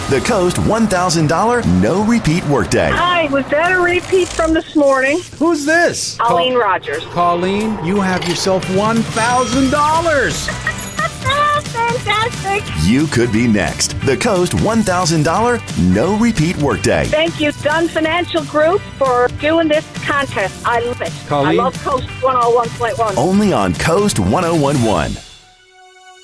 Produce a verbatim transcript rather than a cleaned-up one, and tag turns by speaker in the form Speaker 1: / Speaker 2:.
Speaker 1: The Coast one thousand dollars no repeat workday.
Speaker 2: Hi, was that a repeat from this morning?
Speaker 3: Who's this?
Speaker 2: Colleen
Speaker 3: Col-
Speaker 2: Rogers.
Speaker 3: Colleen, you have yourself one thousand dollars.
Speaker 2: Fantastic.
Speaker 1: You could be next. The Coast one thousand dollars no repeat workday.
Speaker 2: Thank you, Dunn Financial Group, for doing this contest. I love it.
Speaker 3: Colleen?
Speaker 2: I love Coast one oh one point one.
Speaker 1: Only on Coast one oh one point one.